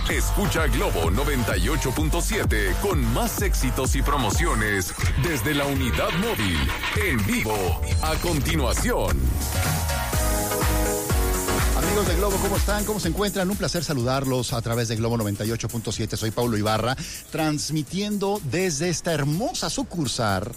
Escucha Globo 98.7 con más éxitos y promociones desde la unidad móvil, en vivo, a continuación. Amigos de Globo, ¿cómo están? ¿Cómo se encuentran? Un placer saludarlos a través de Globo 98.7. Soy Paulo Ibarra, transmitiendo desde esta hermosa sucursal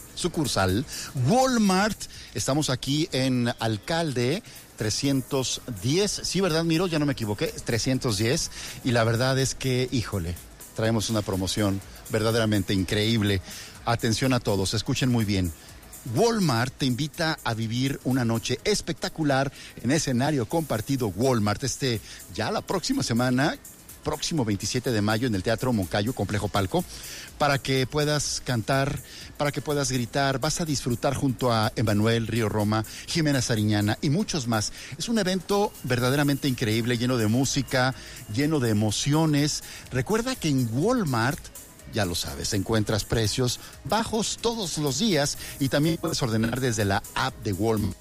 Walmart. Estamos aquí en Alcalde 310. Sí, ¿verdad, Miro? Ya no me equivoqué. 310. Y la verdad es que, híjole, traemos una promoción verdaderamente increíble. Atención a todos, escuchen muy bien. Walmart te invita a vivir una noche espectacular en escenario compartido Walmart. Ya la próxima semana, próximo 27 de mayo en el Teatro Moncayo, Complejo Palco, para que puedas cantar, para que puedas gritar. Vas a disfrutar junto a Emanuel, Río Roma, Jimena Sariñana y muchos más. Es un evento verdaderamente increíble, lleno de música, lleno de emociones. Recuerda que en Walmart, ya lo sabes, encuentras precios bajos todos los días y también puedes ordenar desde la app de Walmart.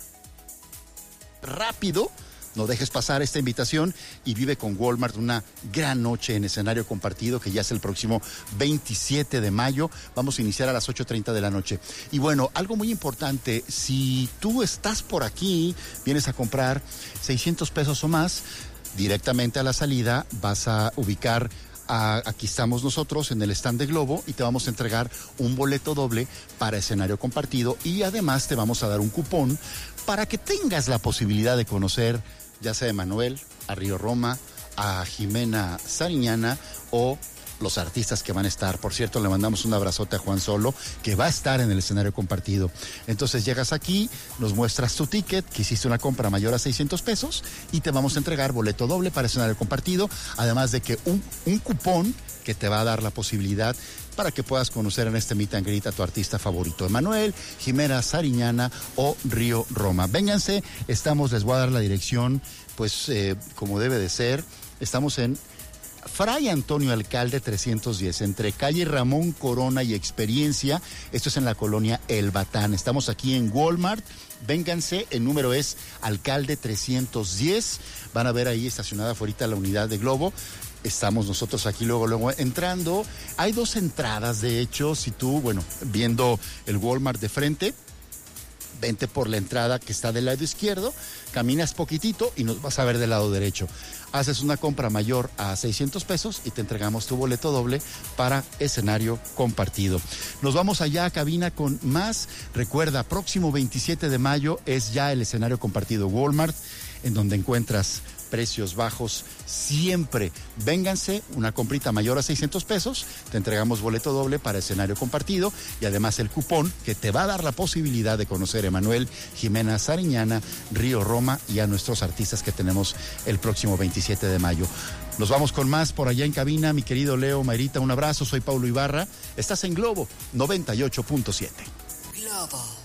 Rápido, no dejes pasar esta invitación y vive con Walmart una gran noche en escenario compartido, que ya es el próximo 27 de mayo. Vamos a iniciar a las 8:30 de la noche. Y bueno, algo muy importante, si tú estás por aquí, vienes a comprar 600 pesos o más, directamente a la salida vas a ubicar aquí estamos nosotros en el stand de Globo y te vamos a entregar un boleto doble para escenario compartido y además te vamos a dar un cupón para que tengas la posibilidad de conocer ya sea a Emanuel, a Río Roma, a Jimena Sariñana o los artistas que van a estar. Por cierto, le mandamos un abrazote a Juan Solo, que va a estar en el escenario compartido. Entonces llegas aquí, nos muestras tu ticket, que hiciste una compra mayor a 600 pesos y te vamos a entregar boleto doble para escenario compartido, además de que un cupón que te va a dar la posibilidad para que puedas conocer en este meet and greet a tu artista favorito, Emanuel, Jimena Sariñana o Río Roma. Vénganse, les voy a dar la dirección, pues como debe de ser. Estamos en Fray Antonio Alcalde 310, entre calle Ramón Corona y Experiencia. Esto es en la colonia El Batán. Estamos aquí en Walmart. Vénganse, el número es Alcalde 310. Van a ver ahí estacionada afuera la unidad de Globo. Estamos nosotros aquí luego entrando. Hay dos entradas, de hecho, si tú, viendo el Walmart de frente, vente por la entrada que está del lado izquierdo, caminas poquitito y nos vas a ver del lado derecho. Haces una compra mayor a 600 pesos y te entregamos tu boleto doble para escenario compartido. Nos vamos allá a cabina con más. Recuerda, próximo 27 de mayo es ya el escenario compartido Walmart, en donde encuentras precios bajos siempre. Vénganse, una comprita mayor a 600 pesos, te entregamos boleto doble para escenario compartido y además el cupón que te va a dar la posibilidad de conocer a Emanuel, Jimena Sariñana, Río Roma y a nuestros artistas que tenemos el próximo 27 de mayo. Nos vamos con más por allá en cabina, mi querido Leo, Mayrita, un abrazo, soy Paulo Ibarra, estás en Globo 98.7. Globo.